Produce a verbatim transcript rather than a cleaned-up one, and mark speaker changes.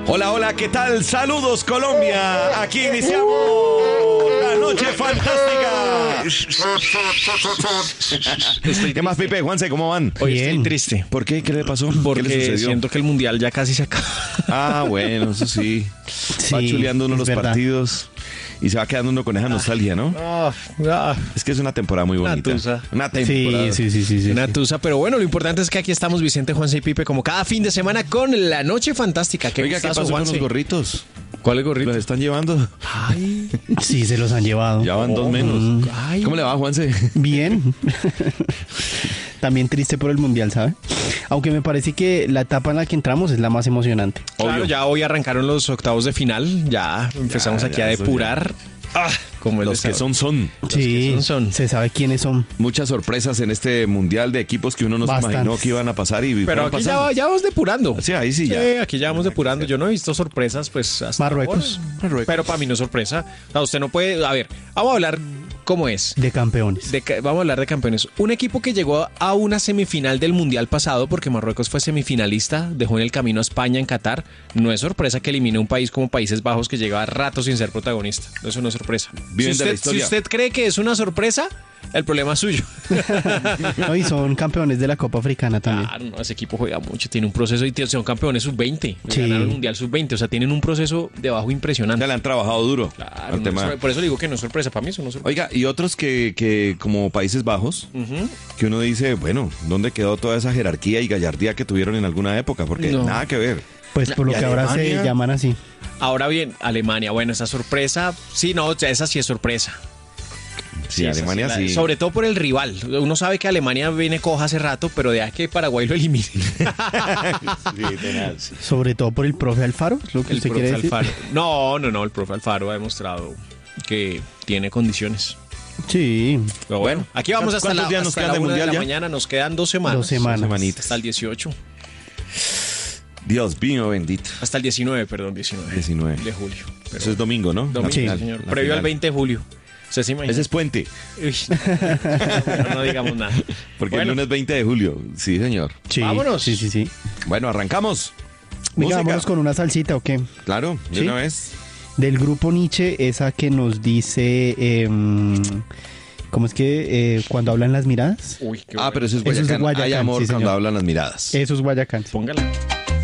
Speaker 1: Hola, hola, ¿qué tal? Saludos, Colombia. Aquí iniciamos la noche fantástica. ¿Qué más, Pipe? Juanse, ¿cómo van?
Speaker 2: Hoy Bien. Estoy triste.
Speaker 1: ¿Por qué? ¿Qué le pasó?
Speaker 2: Porque
Speaker 1: ¿Qué le sucedió?
Speaker 2: siento que el mundial ya casi se acaba.
Speaker 1: Ah, bueno, eso sí.
Speaker 3: Sí,
Speaker 1: Va chuleando uno
Speaker 3: es
Speaker 1: los
Speaker 3: verdad.
Speaker 1: partidos y se va quedando uno con esa nostalgia, ¿no?
Speaker 2: Ah, ah,
Speaker 1: Es que es una temporada muy
Speaker 2: Una
Speaker 1: bonita.
Speaker 2: tusa.
Speaker 1: Una temporada.
Speaker 3: Sí, sí, sí, sí, sí.
Speaker 2: una
Speaker 3: sí.
Speaker 2: tusa, pero bueno, lo importante es que aquí estamos Vicente, Juanse y Pipe como cada fin de semana con la noche fantástica. ¿Qué
Speaker 1: Oiga, ¿qué
Speaker 2: gustazo,
Speaker 1: pasó con
Speaker 2: Juanse?
Speaker 1: los gorritos?
Speaker 2: ¿Cuáles gorritos?
Speaker 1: ¿Los están llevando?
Speaker 2: Ay,
Speaker 3: Sí, se los han llevado.
Speaker 1: Ya van dos menos.
Speaker 2: ay.
Speaker 1: ¿Cómo le va, Juanse?
Speaker 3: Bien. También triste por el mundial, ¿sabe? Aunque me parece que la etapa en la que entramos es la más emocionante.
Speaker 2: Claro,
Speaker 1: Obvio.
Speaker 2: ya hoy arrancaron los octavos de final, ya empezamos
Speaker 1: Ya,
Speaker 2: aquí
Speaker 1: ya,
Speaker 2: a
Speaker 1: eso
Speaker 2: depurar. Ah, como el
Speaker 1: Los que
Speaker 2: estado.
Speaker 1: son, son.
Speaker 3: Sí,
Speaker 2: que son, son.
Speaker 3: se sabe quiénes son.
Speaker 1: Muchas sorpresas en este mundial de equipos que uno no se
Speaker 3: Bastantes.
Speaker 1: imaginó que iban a pasar y
Speaker 2: Pero
Speaker 1: fueron
Speaker 2: aquí ya,
Speaker 1: pasando.
Speaker 2: ya vamos depurando.
Speaker 1: Sí, ahí sí ya.
Speaker 2: Sí, aquí ya vamos depurando. Yo no he visto sorpresas, pues hasta
Speaker 3: Marruecos.
Speaker 2: ahora.
Speaker 1: Marruecos.
Speaker 2: Pero para mí no es sorpresa. O sea, usted no puede. A ver, vamos a hablar cómo es.
Speaker 3: De campeones.
Speaker 2: De ca- vamos a hablar de campeones. Un equipo que llegó a una semifinal del mundial pasado, porque Marruecos fue semifinalista, dejó en el camino a España en Qatar. No es sorpresa que elimine un país como Países Bajos que lleva rato sin ser protagonista. Eso no es sorpresa.
Speaker 1: Viven
Speaker 2: Si
Speaker 1: de la
Speaker 2: usted,
Speaker 1: historia.
Speaker 2: si usted cree que es una sorpresa, el problema es suyo.
Speaker 3: No, y son campeones de la Copa Africana también.
Speaker 2: Claro, no, ese equipo juega mucho, tiene un proceso y t- son campeones sub veinte.
Speaker 3: Sí.
Speaker 2: Ganaron el mundial sub veinte, o sea, tienen un proceso de abajo impresionante.
Speaker 1: Ya le han trabajado duro
Speaker 2: Claro,
Speaker 1: al
Speaker 2: no
Speaker 1: tema.
Speaker 2: es- por eso le digo que no es sorpresa, para mí eso no es sorpresa.
Speaker 1: Oiga, y otros que, que como Países Bajos,
Speaker 2: Ujú.
Speaker 1: que uno dice, bueno, ¿dónde quedó toda esa jerarquía y gallardía que tuvieron en alguna época? Porque
Speaker 2: No.
Speaker 1: nada que ver.
Speaker 3: Pues por lo
Speaker 1: ¿Y
Speaker 3: que ahora
Speaker 1: Alemania?
Speaker 3: se llaman así.
Speaker 2: Ahora bien, Alemania, bueno, esa sorpresa, sí, no, esa sí es sorpresa.
Speaker 1: Sí,
Speaker 2: esa
Speaker 1: Alemania
Speaker 2: la-
Speaker 1: sí.
Speaker 2: Sobre todo por el rival. Uno sabe que Alemania viene coja hace rato, pero deja que Paraguay lo elimine.
Speaker 1: Sí, tenaz.
Speaker 3: Sobre todo por el profe Alfaro, es lo que
Speaker 2: El
Speaker 3: usted
Speaker 2: profe
Speaker 3: quiere decir.
Speaker 2: Alfaro. No, no, no, el profe Alfaro ha demostrado que tiene condiciones.
Speaker 3: Sí,
Speaker 2: Pero bueno, aquí vamos hasta
Speaker 1: ¿Cuántos
Speaker 2: la,
Speaker 1: días nos
Speaker 2: hasta
Speaker 1: quedan
Speaker 2: la
Speaker 1: de
Speaker 2: una de
Speaker 1: mundial
Speaker 2: la
Speaker 1: ya?
Speaker 2: mañana. Nos quedan dos semanas.
Speaker 3: dos semanas.
Speaker 1: semanitas.
Speaker 2: Hasta el dieciocho.
Speaker 1: Dios mío bendito.
Speaker 2: Hasta el diecinueve, perdón, diecinueve.
Speaker 1: diecinueve.
Speaker 2: De julio. Pero
Speaker 1: Eso es domingo, ¿no?
Speaker 2: domingo,
Speaker 1: La final,
Speaker 2: señor.
Speaker 1: la
Speaker 2: Previo al
Speaker 1: final.
Speaker 2: veinte de julio. ¿Usted se imagina?
Speaker 1: Ese es puente,
Speaker 2: Uy, no, no digamos nada.
Speaker 1: porque
Speaker 2: Bueno,
Speaker 1: el lunes veinte de julio. Sí, señor.
Speaker 3: sí.
Speaker 2: Vámonos.
Speaker 3: Sí, sí, sí.
Speaker 1: Bueno, arrancamos.
Speaker 3: Venga,
Speaker 1: Música.
Speaker 3: vámonos con una salsita, ¿o qué?
Speaker 1: Claro, de
Speaker 3: Sí.
Speaker 1: una vez.
Speaker 3: Del grupo Nietzsche, esa que nos dice... em, ¿cómo es que eh, cuando hablan las miradas?
Speaker 2: Uy, qué
Speaker 1: Ah, pero eso es
Speaker 3: Eso es de
Speaker 1: Guayacán.
Speaker 3: Guayacán,
Speaker 1: Hay amor
Speaker 3: sí,
Speaker 1: cuando
Speaker 3: señor.
Speaker 1: hablan las miradas.
Speaker 3: Eso es Guayacán.
Speaker 2: Póngala.